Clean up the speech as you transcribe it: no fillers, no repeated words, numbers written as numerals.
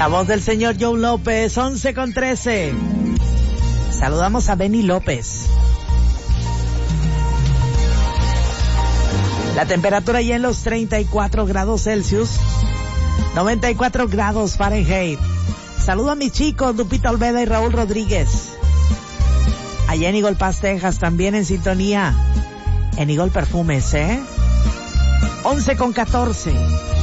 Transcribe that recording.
La voz del señor Joe López, 11:13. Saludamos a Benny López. La temperatura ya en los 34 grados Celsius, 94 grados Fahrenheit. Saludo a mis chicos, Lupita Olveda y Raúl Rodríguez. Allá en Eagle Pass, Texas, también en sintonía. En Eagle Perfumes, 11:14.